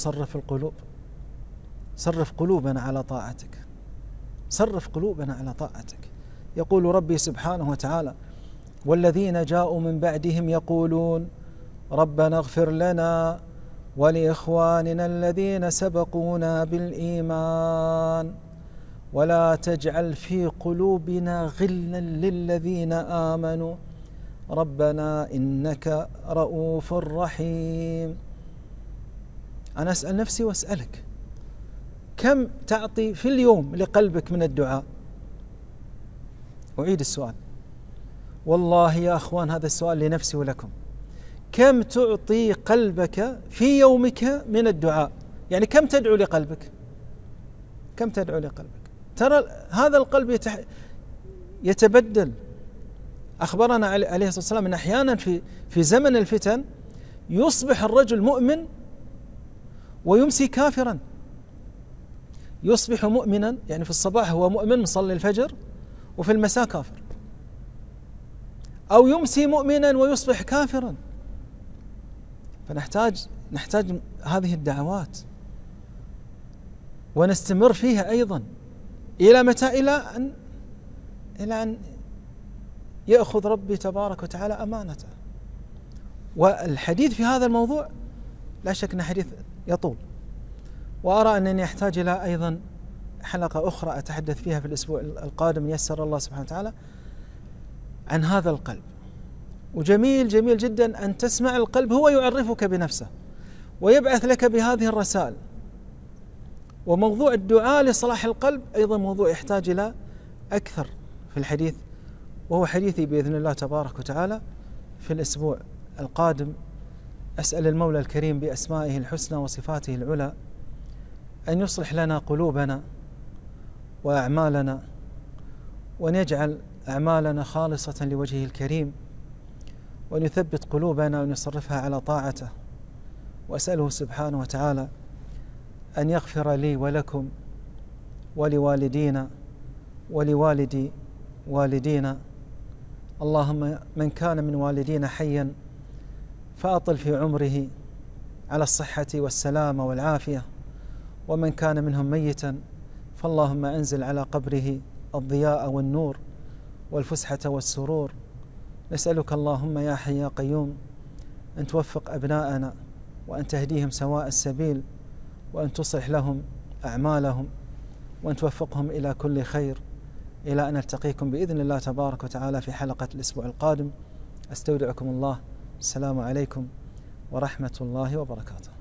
صرف القلوب، صرف قلوبنا على طاعتك، صرف قلوبنا على طاعتك. يقول ربي سبحانه وتعالى: والذين جاءوا من بعدهم يقولون ربنا اغفر لنا ولإخواننا الذين سبقونا بالإيمان ولا تجعل في قلوبنا غلا للذين آمنوا ربنا إنك رؤوف رحيم. أنا أسأل نفسي وأسألك: كم تعطي في اليوم لقلبك من الدعاء؟ أعيد السؤال، والله يا أخوان هذا السؤال لنفسي ولكم. كم تعطي قلبك في يومك من الدعاء؟ يعني كم تدعو لقلبك؟ كم تدعو لقلبك؟ ترى هذا القلب يتبدل. أخبرنا عليه الصلاة والسلام أن أحيانا في زمن الفتن يصبح الرجل مؤمن ويمسي كافرا. يصبح مؤمنا، يعني في الصباح هو مؤمن مصلي الفجر، وفي المساء كافر، أو يمسي مؤمنا ويصبح كافرا. فنحتاج هذه الدعوات ونستمر فيها أيضا. إلى متى؟ إلى أن يأخذ ربي تبارك وتعالى أمانته. والحديث في هذا الموضوع لا شك أنه حديث يطول، وأرى أنني أحتاج إلى أيضا حلقة أخرى أتحدث فيها في الأسبوع القادم يسر الله سبحانه وتعالى عن هذا القلب. وجميل جميل جدا أن تسمع القلب هو يعرفك بنفسه ويبعث لك بهذه الرسائل. وموضوع الدعاء لصلاح القلب أيضا موضوع يحتاج إلى أكثر في الحديث، وهو حديثي بإذن الله تبارك وتعالى في الأسبوع القادم. أسأل المولى الكريم بأسمائه الحسنى وصفاته العلى أن يصلح لنا قلوبنا وأعمالنا، وأن يجعل أعمالنا خالصة لوجهه الكريم، وأن يثبت قلوبنا وأن يصرفها على طاعته. وأسأله سبحانه وتعالى أن يغفر لي ولكم ولوالدينا ولوالدي والدينا. اللهم من كان من والدينا حيا فأطل في عمره على الصحة والسلامة والعافية، ومن كان منهم ميتا فاللهم أنزل على قبره الضياء والنور والفسحة والسرور. نسألك اللهم يا حي يا قيوم أن توفق أبناءنا وأن تهديهم سواء السبيل، وأن تصلح لهم أعمالهم، وأن توفقهم إلى كل خير، إلى أن نلتقيكم بإذن الله تبارك وتعالى في حلقة الأسبوع القادم. أستودعكم الله. السلام عليكم ورحمة الله وبركاته.